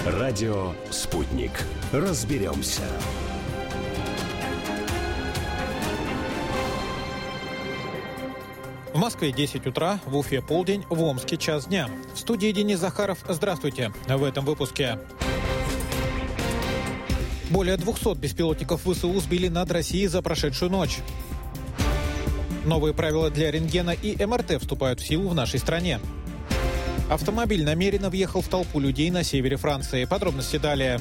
Радио «Спутник». Разберемся. В Москве 10 утра, в Уфе полдень, в Омске час дня. В студии Денис Захаров. Здравствуйте. В этом выпуске. Более 200 беспилотников ВСУ сбили над Россией за прошедшую ночь. Новые правила для рентгена и МРТ вступают в силу в нашей стране. Автомобиль намеренно въехал в толпу людей на севере Франции. Подробности далее.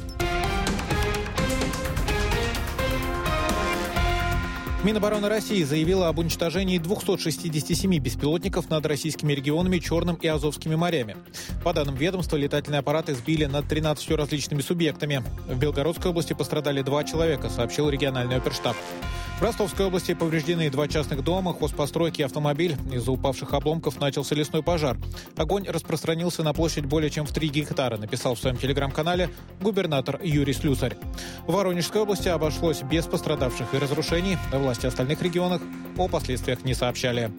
Минобороны России заявила об уничтожении 267 беспилотников над российскими регионами Черным и Азовскими морями. По данным ведомства, летательные аппараты сбили над 13 различными субъектами. В Белгородской области пострадали 2 человека, сообщил региональный оперштаб. В Ростовской области повреждены 2 частных дома, хозпостройки и автомобиль. Из-за упавших обломков начался лесной пожар. Огонь распространился на площадь более чем в 3 гектара, написал в своем телеграм-канале губернатор Юрий Слюсарь. В Воронежской области обошлось без пострадавших и разрушений. Власти остальных регионах о последствиях не сообщали.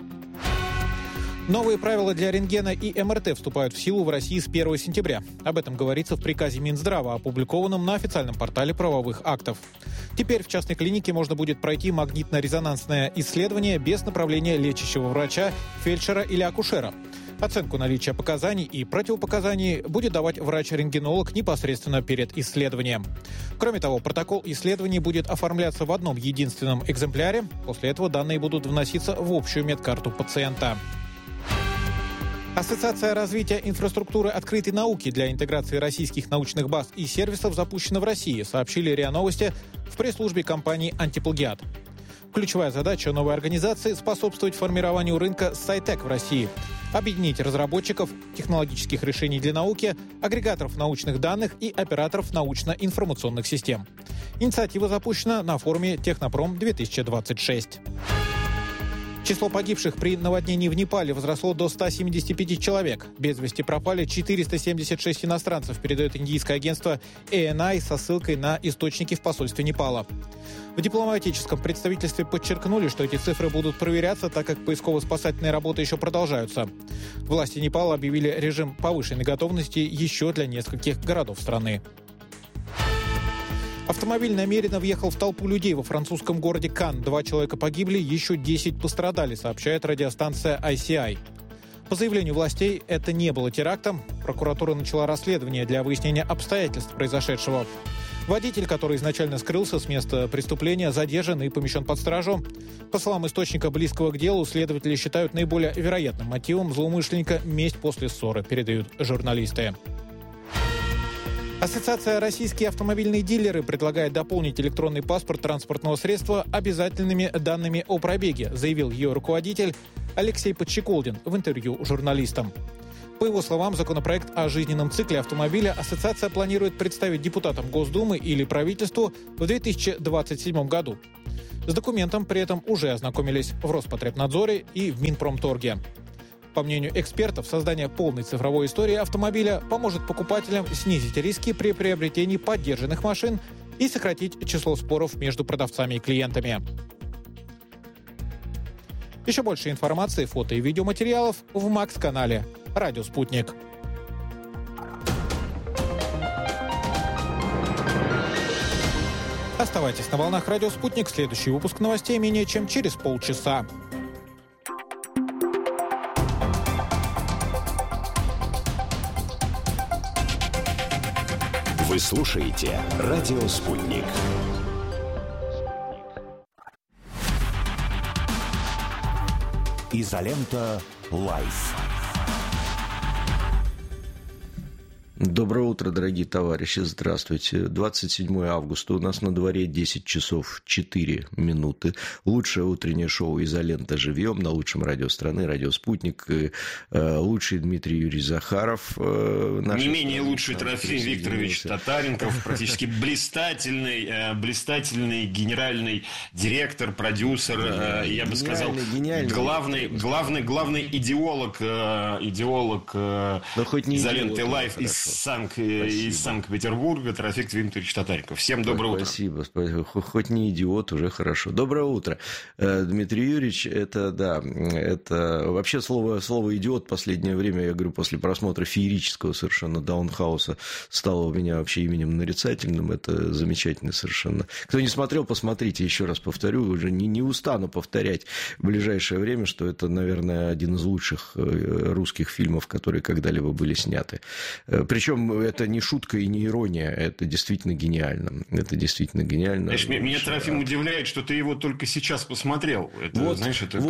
Новые правила для рентгена и МРТ вступают в силу в России с 1 сентября. Об этом говорится в приказе Минздрава, опубликованном на официальном портале правовых актов. Теперь в частной клинике можно будет пройти магнитно-резонансное исследование без направления лечащего врача, фельдшера или акушера. Оценку наличия показаний и противопоказаний будет давать врач-рентгенолог непосредственно перед исследованием. Кроме того, протокол исследований будет оформляться в одном единственном экземпляре. После этого данные будут вноситься в общую медкарту пациента. Ассоциация развития инфраструктуры открытой науки для интеграции российских научных баз и сервисов запущена в России, сообщили РИА Новости в пресс-службе компании «Антиплагиат». Ключевая задача новой организации – способствовать формированию рынка SciTech в России, объединить разработчиков технологических решений для науки, агрегаторов научных данных и операторов научно-информационных систем. Инициатива запущена на форуме «Технопром-2026». Число погибших при наводнении в Непале возросло до 175 человек. Без вести пропали 476 иностранцев, передает индийское агентство ANI со ссылкой на источники в посольстве Непала. В дипломатическом представительстве подчеркнули, что эти цифры будут проверяться, так как поисково-спасательные работы еще продолжаются. Власти Непала объявили режим повышенной готовности еще для нескольких городов страны. Автомобиль намеренно въехал в толпу людей во французском городе Канн. 2 человека погибли, еще 10 пострадали, сообщает радиостанция ICI. По заявлению властей, это не было терактом. Прокуратура начала расследование для выяснения обстоятельств произошедшего. Водитель, который изначально скрылся с места преступления, задержан и помещен под стражу. По словам источника, близкого к делу, следователи считают наиболее вероятным мотивом злоумышленника месть после ссоры, передают журналисты. Ассоциация «Российские автомобильные дилеры» предлагает дополнить электронный паспорт транспортного средства обязательными данными о пробеге, заявил ее руководитель Алексей Подщеколдин в интервью журналистам. По его словам, законопроект о жизненном цикле автомобиля ассоциация планирует представить депутатам Госдумы или правительству в 2027 году. С документом при этом уже ознакомились в Роспотребнадзоре и в Минпромторге. По мнению экспертов, создание полной цифровой истории автомобиля поможет покупателям снизить риски при приобретении поддержанных машин и сократить число споров между продавцами и клиентами. Еще больше информации, фото и видеоматериалов в МАКС-канале «Радио Спутник». Оставайтесь на волнах «Радио Спутник». Следующий выпуск новостей менее чем через полчаса. Вы слушаете «Радио Спутник». Изолента Лайф. Доброе утро, дорогие товарищи, здравствуйте. 27 августа, у нас на дворе 10 часов 4 минуты. Лучшее утреннее шоу «Изолента. Живьем» на лучшем радио страны, радио «Спутник». Лучший Дмитрий Юрьевич Захаров. Не менее лучший Трофим Викторович Татаренков, практически блистательный генеральный директор, продюсер, я бы сказал, главный идеолог «Изоленты Лайф» из из Санкт-Петербурга Трофим Викторович Татаринков. Всем доброе утро. Спасибо. Хоть не идиот, уже хорошо. Доброе утро. Дмитрий Юрьевич, это вообще слово идиот в последнее время, я говорю, после просмотра феерического совершенно Даунхауса стало у меня вообще именем нарицательным. Это замечательно совершенно. Кто не смотрел, посмотрите, еще раз повторю, уже не устану повторять в ближайшее время, что это, наверное, один из лучших русских фильмов, которые когда-либо были сняты. Причем это не шутка и не ирония, это действительно гениально. Это действительно гениально. Знаешь, меня, Трофим, удивляет, что ты его только сейчас посмотрел. Это, знаешь, это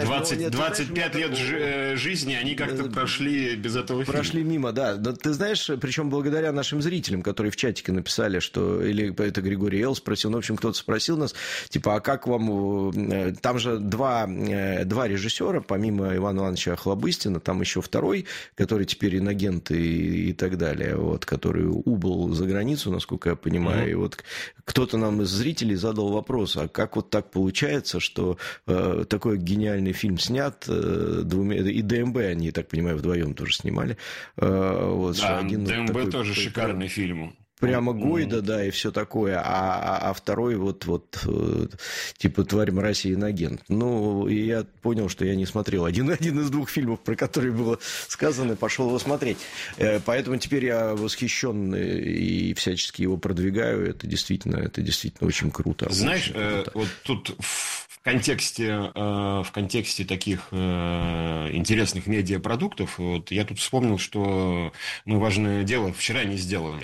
25 лет жизни, они как-то прошли без этого фильма. Прошли мимо, да. Но ты знаешь, причем благодаря нашим зрителям, которые в чатике написали, что... Или это Григорий Эл спросил, ну, в общем, кто-то спросил нас, типа, а как вам... Там же два режиссера, помимо Ивана Ивановича Охлобыстина, там еще второй, который теперь инагент и так далее, вот, который убыл за границу, насколько я понимаю. И вот кто-то нам из зрителей задал вопрос, а как вот так получается, что такой гениальный фильм снят двумя... И ДМБ они, я так понимаю, вдвоем тоже снимали. Вот, да, один ДМБ такой, тоже шикарный фильм. Прямо Гойда, да, и все такое, а второй вот типа «Тварь, мразь и инагент». Ну, и я понял, что я не смотрел один из двух фильмов, про которые было сказано, и пошел его смотреть. Поэтому теперь я восхищен и всячески его продвигаю. Это действительно очень круто. Знаешь, очень круто. Вот тут в контексте таких интересных медиапродуктов, вот я тут вспомнил, что мы важное дело вчера не сделали.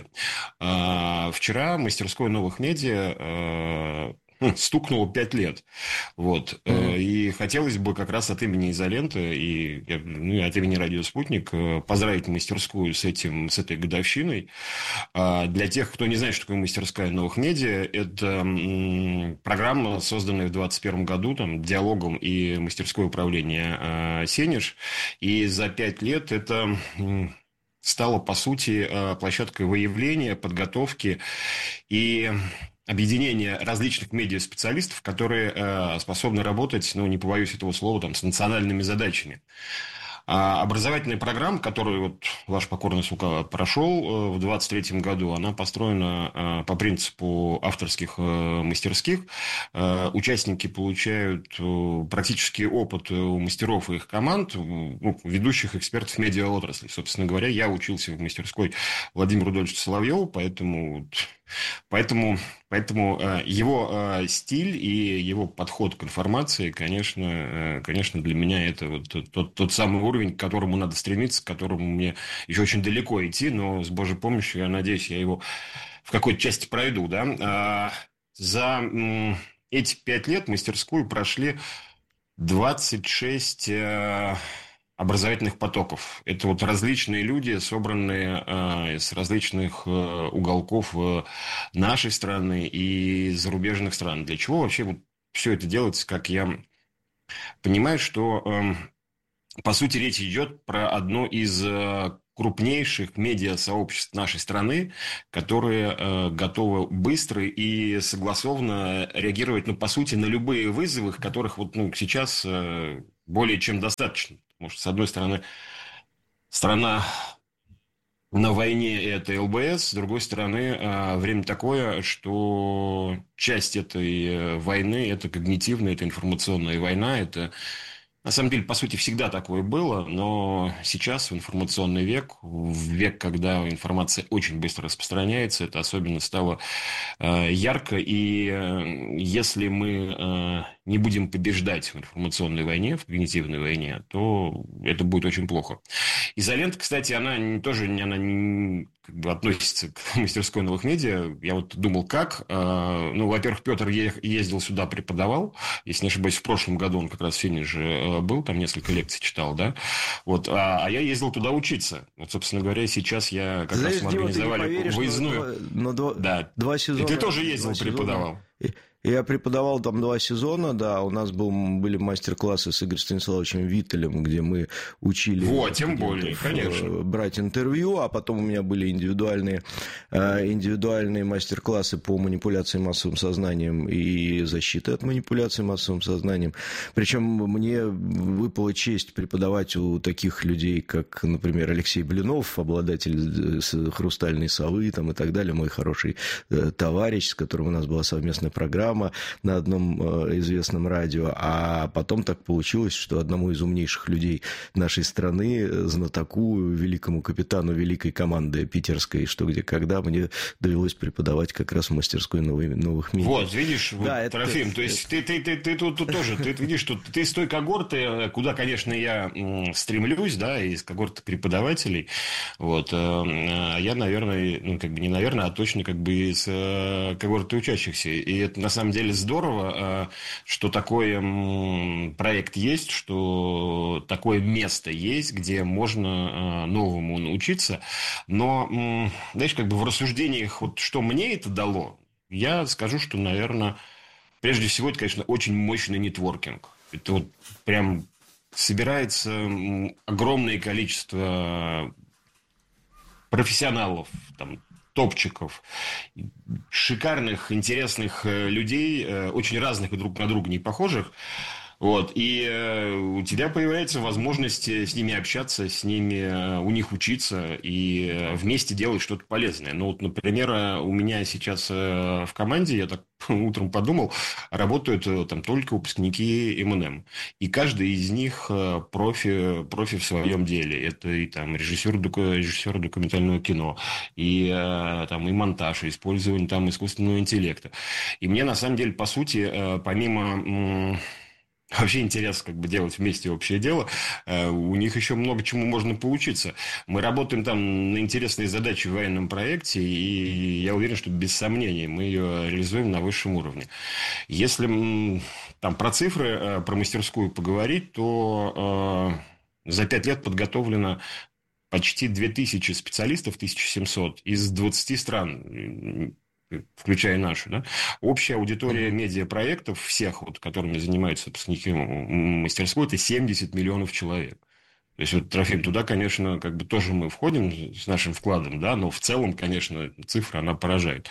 Вчера мастерской новых медиа стукнуло 5 лет. Вот. И хотелось бы как раз от имени «Изоленты» и от имени «Радио Спутник» поздравить мастерскую с этой годовщиной. Для тех, кто не знает, что такое мастерская новых медиа, это программа, созданная в 2021 году диалогом и мастерское управление «Сенеж». И за 5 лет это... стало, по сути, площадкой выявления, подготовки и объединения различных медиаспециалистов, которые способны работать, не побоюсь этого слова, с национальными задачами. Образовательная программа, которую ваш покорный слуга прошел в 2023 году, она построена по принципу авторских мастерских. Участники получают практический опыт у мастеров и их команд, ведущих экспертов медиаотрасли. Собственно говоря, я учился в мастерской Владимира Рудольфовича Соловьева, поэтому его стиль и его подход к информации, конечно, для меня это тот самый уровень, к которому надо стремиться, к которому мне еще очень далеко идти, но с Божьей помощью, я надеюсь, я его в какой-то части пройду. Да? За эти 5 лет мастерскую прошли 26 образовательных потоков. Это различные люди, собранные из различных уголков нашей страны и зарубежных стран. Для чего вообще все это делается, как я понимаю, что, по сути, речь идет про одно из крупнейших медиасообществ нашей страны, которые готовы быстро и согласованно реагировать, по сути, на любые вызовы, которых сейчас более чем достаточно. Потому что, с одной стороны, страна на войне – это ЛБС, с другой стороны, время такое, что часть этой войны – это когнитивная, это информационная война, это... На самом деле, по сути, всегда такое было, но сейчас, в информационный век, в век, когда информация очень быстро распространяется, это особенно стало ярко. И если мы не будем побеждать в информационной войне, в когнитивной войне, то это будет очень плохо. «Изолента», кстати, она не относится к мастерской новых медиа. Я думал, как. Во-первых, Петр ездил сюда, преподавал. Если не ошибаюсь, в прошлом году он как раз в Финише был, там несколько лекций читал, да. А я ездил туда учиться. Собственно говоря, сейчас я раз мы организовали выездную. Два сезона. И ты тоже ездил, преподавал. Я преподавал там 2 сезона, да, у нас были мастер-классы с Игорем Станиславовичем Виттелем, где мы учили тем более, конечно, брать интервью, а потом у меня были индивидуальные мастер-классы по манипуляции массовым сознанием и защиты от манипуляции массовым сознанием. Причем мне выпала честь преподавать у таких людей, как, например, Алексей Блинов, обладатель «Хрустальной совы» там, и так далее, мой хороший товарищ, с которым у нас была совместная программа на одном известном радио. А потом так получилось, что одному из умнейших людей нашей страны, знатоку, великому капитану великой команды питерской «Что, где, когда», мне довелось преподавать как раз в мастерской новых медиа. Вот, видишь, да, Трофим, то есть ты тут тоже, ты видишь, что ты из той когорты, куда, конечно, я стремлюсь, да, из когорты преподавателей, вот, я, наверное, не наверное, а точно из когорты учащихся, и это на самом деле здорово, что такой проект есть, что такое место есть, где можно новому научиться, но, знаешь, в рассуждениях, вот что мне это дало, я скажу, что, наверное, прежде всего, это, конечно, очень мощный нетворкинг. Это вот прям собирается огромное количество профессионалов, там, топчиков, шикарных, интересных людей, очень разных и друг на друга не похожих. Вот, и у тебя появляется возможность с ними общаться, с ними, у них учиться и вместе делать что-то полезное. Ну, вот, например, у меня сейчас в команде, я так утром подумал, работают там только выпускники МНМ. И каждый из них профи в своем деле. Это и там режиссер документального кино, и там и монтаж, и использование там искусственного интеллекта. И мне, на самом деле, по сути, помимо... Вообще интересно делать вместе общее дело. У них еще много чему можно поучиться. Мы работаем там на интересные задачи в военном проекте, и я уверен, что без сомнений мы ее реализуем на высшем уровне. Если там про цифры, про мастерскую поговорить, то за 5 лет подготовлено почти 2000 специалистов, 1700 из 20 стран, включая нашу, да, общая аудитория медиапроектов всех, вот, которыми занимаются выпускники мастерской, это 70 миллионов человек. То есть, вот, Трофим, туда, конечно, тоже мы входим с нашим вкладом, да, но в целом, конечно, цифра, она поражает.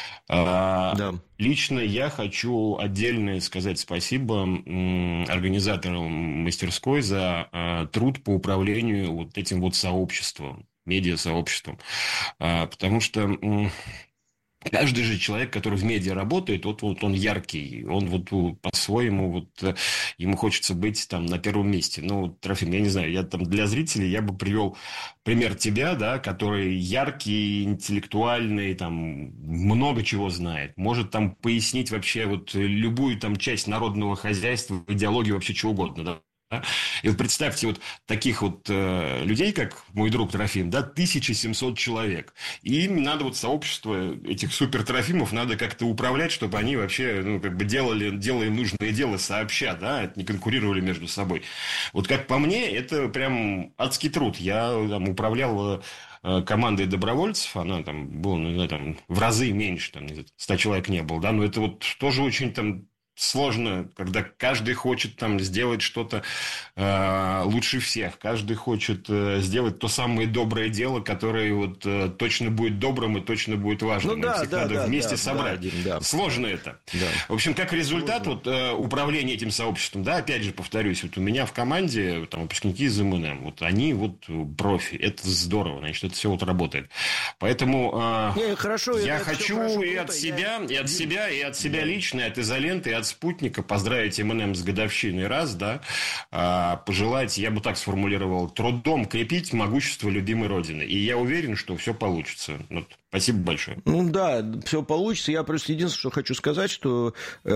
Да. Лично я хочу отдельно сказать спасибо организаторам мастерской за труд по управлению вот этим вот сообществом, медиасообществом. Потому что... Каждый же человек, который в медиа работает, вот он яркий, он вот по-своему, вот ему хочется быть там на первом месте. Ну, Трофим, я не знаю, я там для зрителей я бы привел пример тебя, да, который яркий, интеллектуальный, там много чего знает, может там пояснить вообще вот любую там часть народного хозяйства, идеологию, вообще чего угодно, да. И вот представьте вот таких вот людей, как мой друг Трофим, да, 1700 человек. И им надо вот сообщество этих супер Трофимов надо как-то управлять, чтобы они вообще делали нужное дело сообща, да, не конкурировали между собой. Вот как по мне, это прям адский труд. Я там управлял командой добровольцев, она там была, не знаю, там в разы меньше, там 100 человек не было, да, но это вот тоже очень там сложно, когда каждый хочет там сделать что-то лучше всех. Каждый хочет сделать то самое доброе дело, которое вот точно будет добрым и точно будет важным. Всех надо вместе собрать. Сложно это. Да. В общем, как результат вот, управления этим сообществом, да, опять же, повторюсь, вот у меня в команде там, выпускники из МНМ, вот они вот профи. Это здорово, значит, это все вот работает. Поэтому я хочу и от себя, и от себя лично, и от изоленты, и от спутника поздравить МНМ с годовщиной раз, да, пожелать, я бы так сформулировал, трудом крепить могущество любимой Родины. И я уверен, что все получится. Вот. Спасибо большое. Ну да, все получится. Я просто единственное, что хочу сказать, что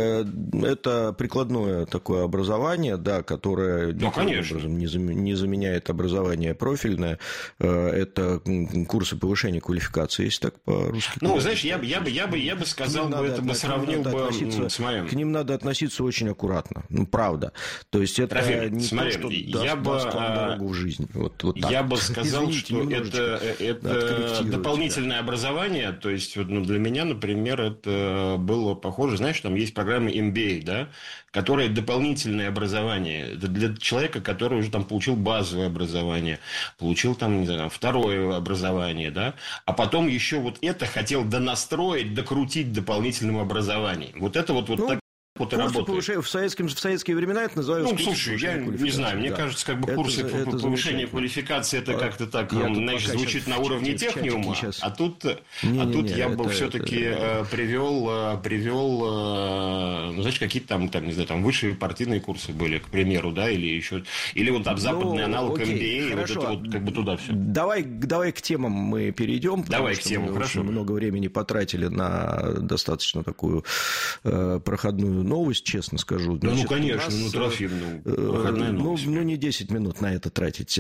это прикладное такое образование, да, которое никаким образом не заменяет образование профильное. Это курсы повышения квалификации, если так по-русски. Ну, знаешь, я бы сказал, это бы сравнил бы с моим. К ним надо относиться очень аккуратно. Ну, правда. То есть это Трофим, не смотри, то, что даст вам дорогу в жизнь. Вот так. Я бы сказал, что это дополнительное образование образования, то есть вот, для меня, например, это было похоже, знаешь, там есть программа MBA, да, которая дополнительное образование. Это для человека, который уже там получил базовое образование, получил там, не знаю, там, второе образование, да, а потом еще вот это хотел донастроить, докрутить дополнительным образованием. Вот это вот так. Вот в советские времена это называлось. Ну, слушай, я не знаю, мне кажется, как бы курсы повышения квалификации, это как-то так, знаешь, звучит на уровне техниума, а тут я бы все-таки привел, ну, знаешь, какие-то там, не знаю, там высшие партийные курсы были, к примеру, да, или еще, или вот западный аналог MBA, вот это вот как бы туда все. Давай к темам мы перейдем, давай к темам, хорошо. Мы много времени потратили на достаточно такую проходную новость, честно скажу. Значит, конечно, Трофим, проходная новость. Не 10 минут на это тратить.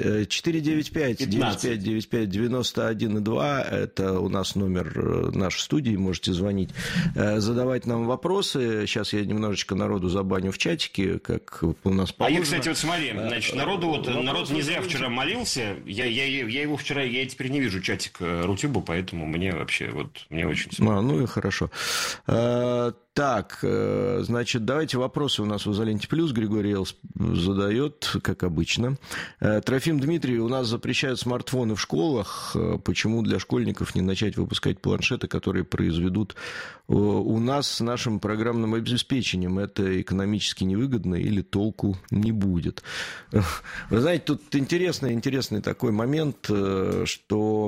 495-95-95-91-2, это у нас номер нашей студии, можете звонить, задавать нам вопросы. Сейчас я немножечко народу забаню в чатике, как у нас положено. А я, кстати, вот смотри, значит, народ не зря вчера молился, я его вчера, я теперь не вижу чатик Рутюба, поэтому мне вообще, мне очень... Ну и хорошо. Так, значит, давайте вопросы у нас в «Изоленте плюс». Григорий Элс задает, как обычно. Трофим Дмитрий, у нас запрещают смартфоны в школах. Почему для школьников не начать выпускать планшеты, которые произведут у нас с нашим программным обеспечением? Это экономически невыгодно или толку не будет? Вы знаете, тут интересный такой момент, что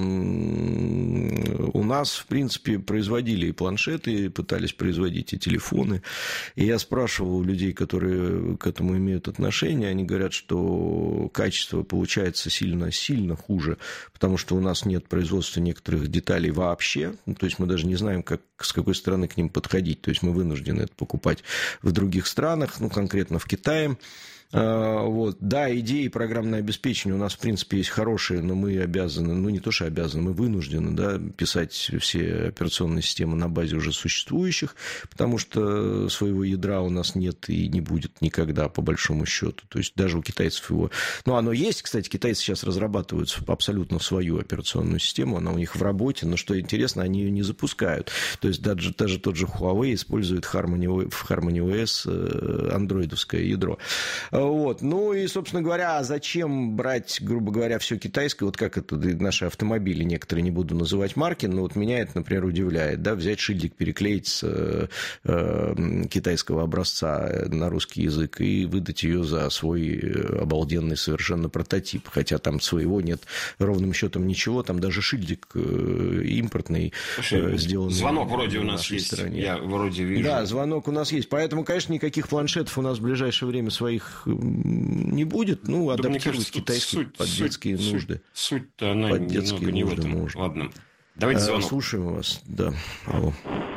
у нас, в принципе, производили и планшеты, пытались производить и телефоны. И я спрашивал у людей, которые к этому имеют отношение, они говорят, что качество получается сильно хуже, потому что у нас нет производства некоторых деталей вообще. То есть мы даже не знаем, с какой стороны к ним подходить. То есть мы вынуждены это покупать в других странах, конкретно в Китае. Да, идеи программное обеспечение у нас, в принципе, есть хорошие, но мы обязаны, не то что обязаны, мы вынуждены, да, писать все операционные системы на базе уже существующих, потому что своего ядра у нас нет и не будет никогда, по большому счету. То есть даже у китайцев его... оно есть, кстати, китайцы сейчас разрабатывают абсолютно свою операционную систему, она у них в работе, но что интересно, они ее не запускают. То есть даже тот же Huawei использует в Harmony OS андроидовское ядро. И, собственно говоря, зачем брать, грубо говоря, все китайское, вот как это наши автомобили, некоторые, не буду называть марки, но вот меня это, например, удивляет, да, взять шильдик, переклеить с китайского образца на русский язык и выдать ее за свой обалденный совершенно прототип, хотя там своего нет ровным счетом ничего, там даже шильдик импортный. Слушай, сделанный. Звонок вроде у нас есть, стране. Я вроде вижу. Да, звонок у нас есть, поэтому, конечно, никаких планшетов у нас в ближайшее время своих не будет, адаптировать китайские под детские нужды. Суть-то она немного не в этом. Можно. Ладно, давайте звонок. Слушаем вас, да. Алло.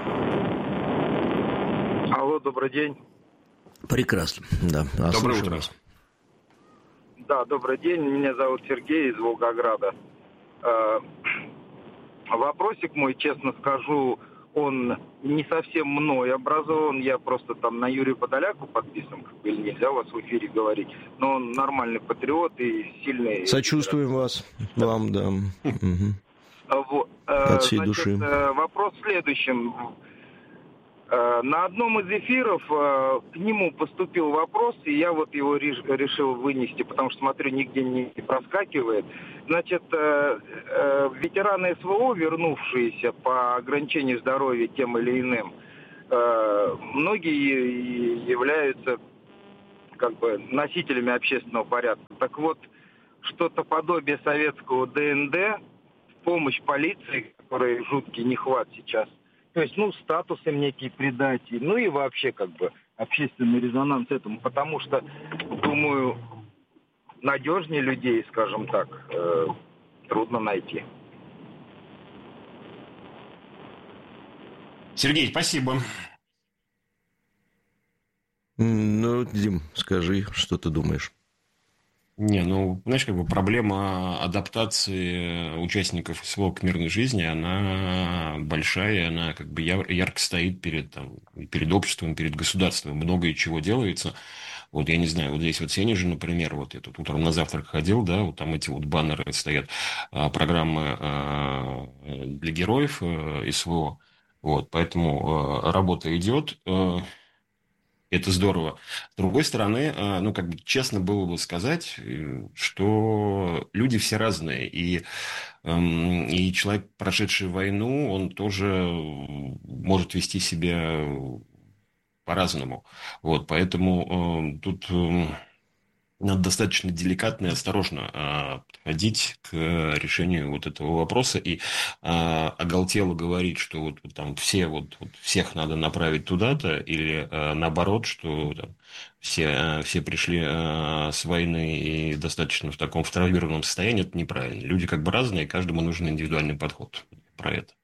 Алло, добрый день. Прекрасно, да. Доброе утро. Вас. Да, добрый день. Меня зовут Сергей из Волгограда. Вопросик мой, честно скажу, он не совсем мной образован, я просто там на Юрия Подоляку подписан, или нельзя у вас в эфире говорить, но он нормальный патриот и сильный... Сочувствуем вам, да. От всей души. Вопрос в следующем. На одном из эфиров к нему поступил вопрос, и я вот его решил вынести, потому что, смотрю, нигде не проскакивает. Значит, ветераны СВО, вернувшиеся по ограничению здоровья тем или иным, многие являются носителями общественного порядка. Так вот, что-то подобие советского ДНД в помощь полиции, которой жуткий нехват сейчас, то есть, статус им некий придать, и вообще, общественный резонанс этому, потому что, думаю, надежнее людей, скажем так, трудно найти. Сергей, спасибо. Дим, скажи, что ты думаешь? Знаешь, проблема адаптации участников СВО к мирной жизни, она большая, она ярко стоит перед обществом, перед государством. Многое чего делается. Вот я не знаю, вот здесь вот Сенежин, например, вот я тут утром на завтрак ходил, да, вот там эти вот баннеры стоят, программы для героев СВО. Вот, поэтому работа идет. Это здорово. С другой стороны, ну, как бы честно было бы сказать, что люди все разные. И человек, прошедший войну, он тоже может вести себя по-разному. Вот, поэтому тут надо достаточно деликатно и осторожно подходить к решению вот этого вопроса. И оголтело говорить, что вот там всех надо направить туда-то, или наоборот, что там, все пришли с войны и достаточно в таком травмированном состоянии, это неправильно. Люди как бы разные, каждому нужен индивидуальный подход про это.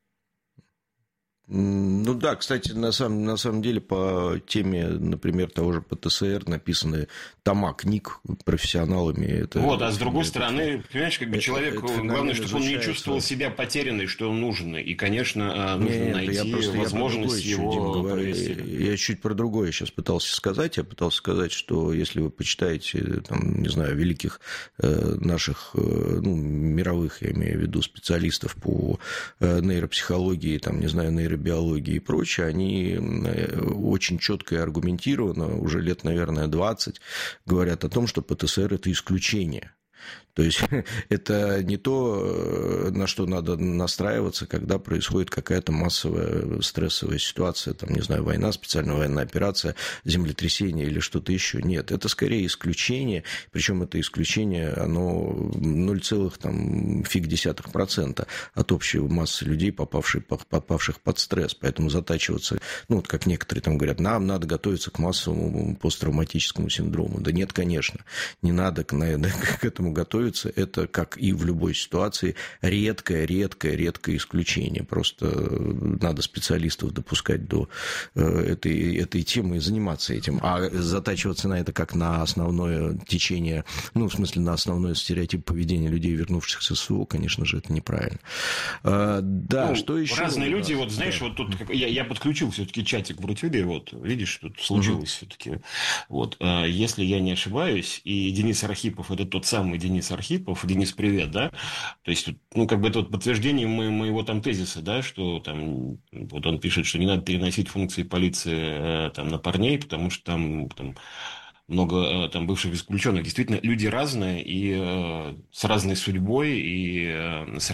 Ну да, кстати, на самом деле по теме, например, того же ПТСР написаны тома книг профессионалами. Это, вот, а с другой стороны, понимаешь, как бы человеку главное, чтобы он не чувствовал себя потерянным, что он нужен. И, конечно, нужно найти возможность его провести. Я чуть про другое сейчас пытался сказать. Я пытался сказать, что если вы почитаете, там, не знаю, великих наших, ну, мировых, я имею в виду, специалистов по нейропсихологии, там, не знаю, нейробиологии и прочее, они очень четко и аргументированно, уже лет, наверное, 20, говорят о том, что ПТСР – это исключение. То есть это не то, на что надо настраиваться, когда происходит какая-то массовая стрессовая ситуация, там, не знаю, война, специальная военная операция, землетрясение или что-то еще. Нет, это скорее исключение, причем это исключение, оно 0,1% от общей массы людей, попавших под стресс. Поэтому затачиваться, ну, вот как некоторые там говорят, нам надо готовиться к массовому посттравматическому синдрому. Да нет, конечно, не надо к этому готовиться. Это, как и в любой ситуации, редкое исключение. Просто надо специалистов допускать до этой темы и заниматься этим. А затачиваться на это как на основное течение, ну, в смысле, на основной стереотип поведения людей, вернувшихся с СВО, конечно же, это неправильно. Да, ну, что еще? Разные люди, вот знаешь, да. Вот тут я подключил все-таки чатик в Рутюбе, вот, видишь, тут случилось все-таки. Вот, если я не ошибаюсь, и Денис Архипов, это тот самый Денис Архипов, Денис, привет, да, то есть, ну, как бы это вот подтверждение моего там тезиса, да, что там, вот он пишет, что не надо переносить функции полиции там на парней, потому что там много там бывших заключенных. Действительно, люди разные и с разной судьбой, и с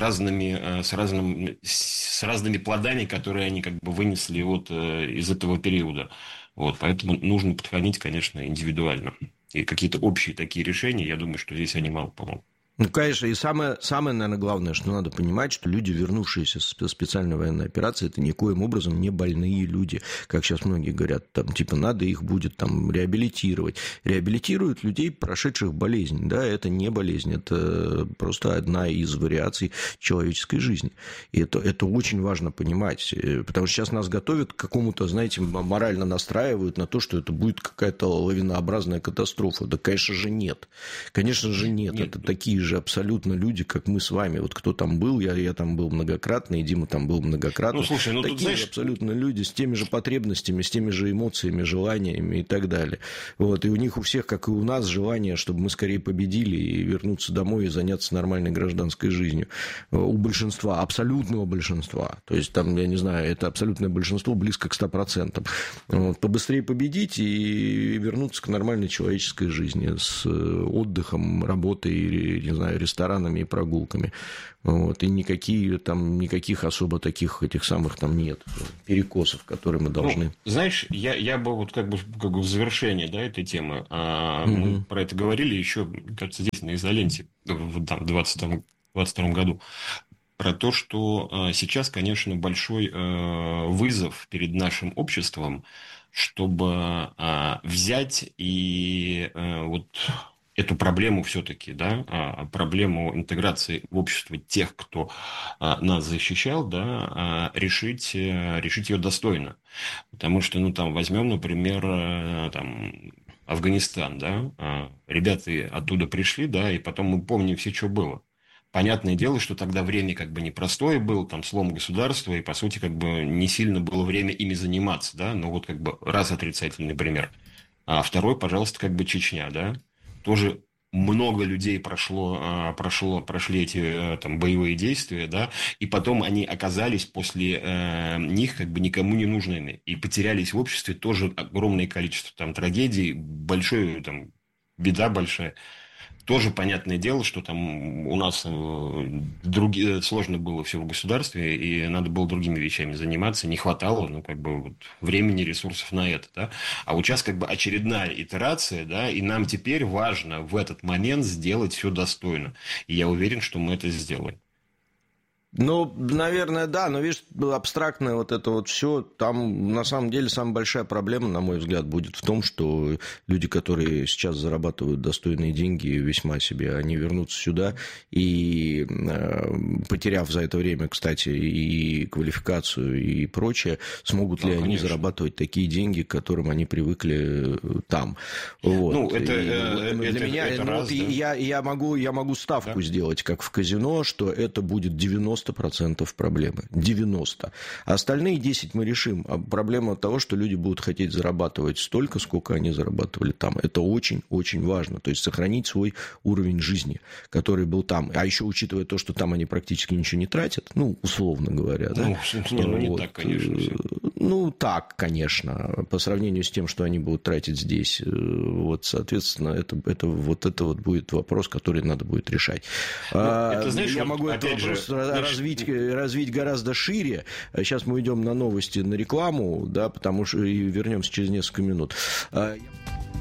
разными плодами, которые они как бы вынесли вот из этого периода. Вот, поэтому нужно подходить, конечно, индивидуально. И какие-то общие такие решения, я думаю, что здесь они мало помогут. Ну, конечно, и самое, наверное, главное, что надо понимать, что люди, вернувшиеся с специальной военной операции, это никоим образом не больные люди, как сейчас многие говорят, там, типа, надо их будет там реабилитировать. Реабилитируют людей, прошедших болезнь, да, это не болезнь, это просто одна из вариаций человеческой жизни. И это очень важно понимать, потому что сейчас нас готовят к какому-то, знаете, морально настраивают на то, что это будет какая-то лавинообразная катастрофа. Да, конечно же, нет. Конечно же, нет. Это такие же абсолютно люди, как мы с вами. Вот кто там был, я там был многократно, и Дима там был многократно. Ну, слушай, такие тут, знаешь... же абсолютно люди с теми же потребностями, с теми же эмоциями, желаниями и так далее. Вот. И у них у всех, как и у нас, желание, чтобы мы скорее победили и вернуться домой и заняться нормальной гражданской жизнью. У большинства, абсолютного большинства. То есть, там, я не знаю, это абсолютное большинство близко к 100%. Вот. Побыстрее победить и вернуться к нормальной человеческой жизни с отдыхом, работой, не знаю, ресторанами и прогулками. Вот. И никаких особо таких этих самых там нет перекосов, которые мы должны... Ну, знаешь, я бы вот как бы в завершении, да, этой темы, мы про это говорили еще, кажется, здесь на изоленте в 2022 году, про то, что сейчас, конечно, большой вызов перед нашим обществом, чтобы взять и вот... эту проблему все-таки, да, проблему интеграции в общество тех, кто нас защищал, да, решить ее достойно. Потому что, ну, там, возьмем, например, там, Афганистан, да, ребята оттуда пришли, да, и потом мы помним все, что было. Понятное дело, что тогда время как бы непростое было, там слом государства, и, по сути, как бы не сильно было время ими заниматься, да, но вот как бы раз отрицательный пример. А второй, пожалуйста, как бы Чечня, да, тоже много людей прошли эти там боевые действия, да, и потом они оказались после них как бы никому не нужными и потерялись в обществе тоже огромное количество там трагедий, большое там беда большая. Тоже понятное дело, что там у нас сложно было все в государстве, и надо было другими вещами заниматься, не хватало, ну, как бы, вот, времени, ресурсов на это, да. А вот сейчас, как бы, очередная итерация, да, и нам теперь важно в этот момент сделать все достойно. И я уверен, что мы это сделаем. Ну, наверное, да, но, видишь, абстрактное вот это вот все, там, на самом деле, самая большая проблема, на мой взгляд, будет в том, что люди, которые сейчас зарабатывают достойные деньги весьма себе, они вернутся сюда и, потеряв за это время, кстати, и квалификацию, и прочее, смогут ли они зарабатывать такие деньги, к которым они привыкли там. Вот. Ну, для меня, это раз, да? я могу ставку сделать, как в казино, что это будет 90% проблемы. 90%. А остальные 10% мы решим. А проблема от того, что люди будут хотеть зарабатывать столько, сколько они зарабатывали там. Это очень-очень важно. То есть сохранить свой уровень жизни, который был там. А еще учитывая то, что там они практически ничего не тратят, ну, условно говоря. Да? Не так, конечно. Ну, так, конечно. По сравнению с тем, что они будут тратить здесь. Вот, соответственно, это будет вопрос, который надо будет решать. Это, знаешь, я могу опять этот вопрос развить гораздо шире. Сейчас мы идем на новости, на рекламу, да, потому что и вернемся через несколько минут.